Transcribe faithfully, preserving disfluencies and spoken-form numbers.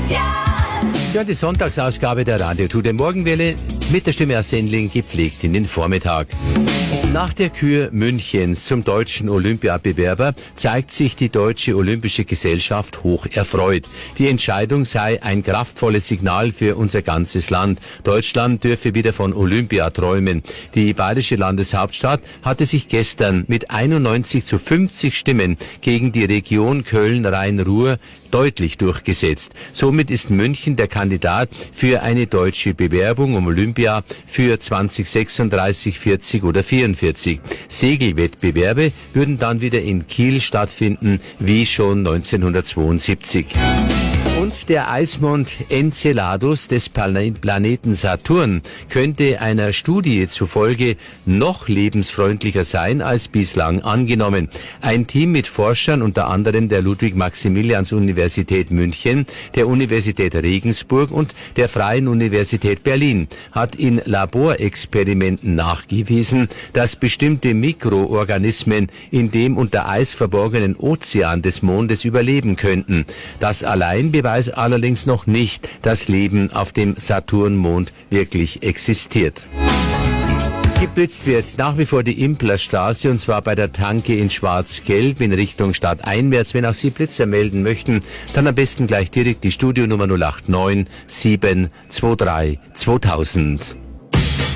Ja, die Sonntagsausgabe der Radio der Morgenwelle mit der Stimme aus Sendling gepflegt in den Vormittag. Nach der Kür Münchens zum deutschen Olympiabewerber zeigt sich die Deutsche Olympische Gesellschaft hoch erfreut. Die Entscheidung sei ein kraftvolles Signal für unser ganzes Land. Deutschland dürfe wieder von Olympia träumen. Die bayerische Landeshauptstadt hatte sich gestern mit einundneunzig zu fünfzig Stimmen gegen die Region Köln-Rhein-Ruhr deutlich durchgesetzt. Somit ist München der Kandidat für eine deutsche Bewerbung um Olympia für zwanzig sechsunddreißig, vierzig oder vierundvierzig. Segelwettbewerbe würden dann wieder in Kiel stattfinden, wie schon neunzehnhundertzweiundsiebzig. Und der Eismond Enceladus des Planeten Saturn könnte einer Studie zufolge noch lebensfreundlicher sein als bislang angenommen. Ein Team mit Forschern, unter anderem der Ludwig-Maximilians-Universität München, der Universität Regensburg und der Freien Universität Berlin, hat in Laborexperimenten nachgewiesen, dass bestimmte Mikroorganismen in dem unter Eis verborgenen Ozean des Mondes überleben könnten. Das allein beweist allerdings noch nicht, dass Leben auf dem Saturnmond wirklich existiert. Geblitzt wird nach wie vor die Implerstraße, und zwar bei der Tanke in Schwarz-Gelb in Richtung stadteinwärts. Wenn auch Sie Blitzer melden möchten, dann am besten gleich direkt die Studionummer null acht neun sieben zwei drei zweitausend.